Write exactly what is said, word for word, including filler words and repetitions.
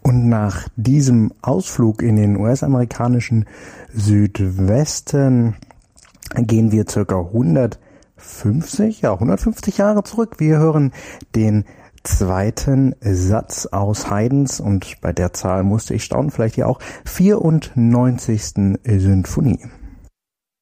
Und nach diesem Ausflug in den U S-amerikanischen Südwesten gehen wir circa hundertfünfzig, ja hundertfünfzig Jahre zurück. Wir hören den zweiten Satz aus Haydns und bei der Zahl musste ich staunen, vielleicht ja auch vierundneunzigsten Sinfonie.